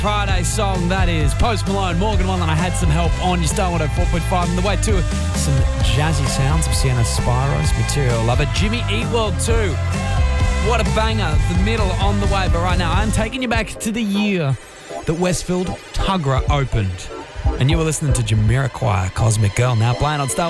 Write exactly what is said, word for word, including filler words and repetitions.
Friday song, that is. Post Malone, Morgan Wallen, I Had Some Help on your Star one oh four point five. On the way to some jazzy sounds of Sienna Spiro's Material Lover. Jimmy Eat World two. What a banger. The middle on the way. But right now, I'm taking you back to the year that Westfield Tuggerah opened. And you were listening to Jamiroquai, Cosmic Girl, now playing on Star